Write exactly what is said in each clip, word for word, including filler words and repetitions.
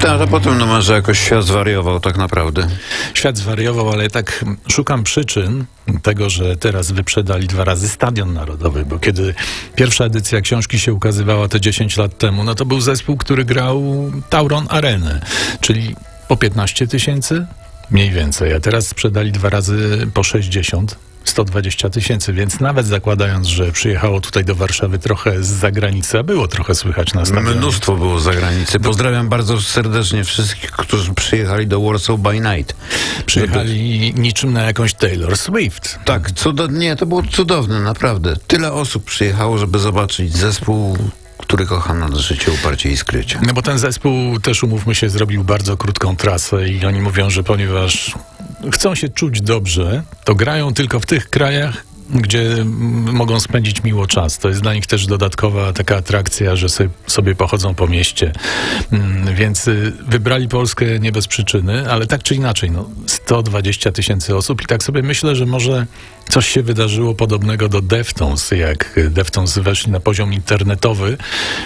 Tak, a potem no może jakoś świat zwariował tak naprawdę. Świat zwariował, ale tak szukam przyczyn tego, że teraz wyprzedali dwa razy Stadion Narodowy, bo kiedy pierwsza edycja książki się ukazywała te dziesięć lat temu, no to był zespół, który grał Tauron Arenę, czyli po piętnaście tysięcy mniej więcej, a teraz sprzedali dwa razy po sześćdziesiąt. sto dwadzieścia tysięcy, więc nawet zakładając, że przyjechało tutaj do Warszawy trochę z zagranicy, a było trochę słychać na stadionie. Mnóstwo było z zagranicy. Pozdrawiam bardzo serdecznie wszystkich, którzy przyjechali do Warsaw by Night. Przyjechali żeby... niczym na jakąś Taylor Swift. Tak, cudownie, nie, to było cudowne, naprawdę. Tyle osób przyjechało, żeby zobaczyć zespół, który kocha na życie, uparcie i skrycie. No bo ten zespół też, umówmy się, zrobił bardzo krótką trasę i oni mówią, że ponieważ chcą się czuć dobrze, to grają tylko w tych krajach, gdzie mogą spędzić miło czas. To jest dla nich też dodatkowa taka atrakcja, że sobie pochodzą po mieście. Więc wybrali Polskę nie bez przyczyny, ale tak czy inaczej, no, sto dwadzieścia tysięcy osób i tak sobie myślę, że może coś się wydarzyło podobnego do Deftones, jak Deftones weszli na poziom internetowy,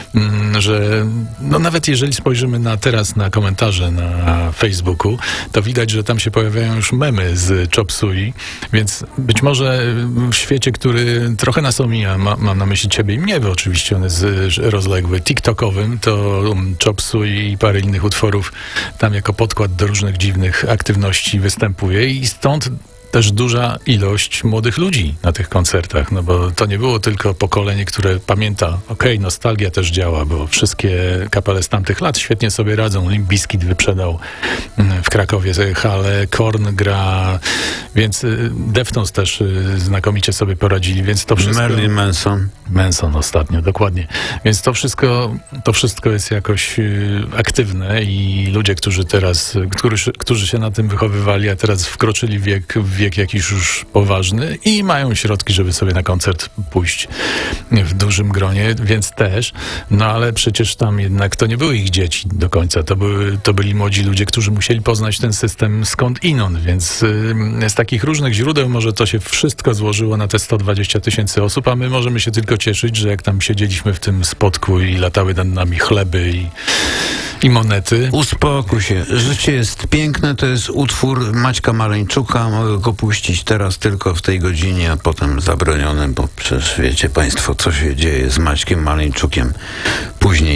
że no nawet jeżeli spojrzymy na teraz na komentarze na Facebooku, to widać, że tam się pojawiają już memy z Chop Suey, więc być może w świecie, który trochę nas omija, ma, mam na myśli ciebie i mnie, bo oczywiście on jest rozległy, TikTokowym, to Chop Suey i parę innych utworów tam jako podkład do różnych dziwnych aktywności występuje i stąd też duża ilość młodych ludzi na tych koncertach, no bo to nie było tylko pokolenie, które pamięta, okej, okay, nostalgia też działa, bo wszystkie kapele z tamtych lat świetnie sobie radzą. Limp Bizkit wyprzedał w Krakowie halę, Korn gra, więc Deftones też znakomicie sobie poradzili, więc to wszystko... Marilyn Manson. Manson ostatnio, dokładnie. Więc to wszystko, to wszystko jest jakoś aktywne i ludzie, którzy teraz, którzy, którzy się na tym wychowywali, a teraz wkroczyli w wiek, w wiek jakiś już poważny i mają środki, żeby sobie na koncert pójść w dużym gronie, więc też, no ale przecież tam jednak to nie były ich dzieci do końca, to, były, to byli młodzi ludzie, którzy musieli poznać ten system skąd inąd, więc y, z takich różnych źródeł może to się wszystko złożyło na te sto dwadzieścia tysięcy osób, a my możemy się tylko cieszyć, że jak tam siedzieliśmy w tym spotku i latały nad nami chleby i i monety. Uspokój się. Życie jest piękne, to jest utwór Maćka Maleńczuka. Mogę go puścić teraz tylko w tej godzinie, a potem zabroniony, bo przecież wiecie państwo, co się dzieje z Maćkiem Maleńczukiem później.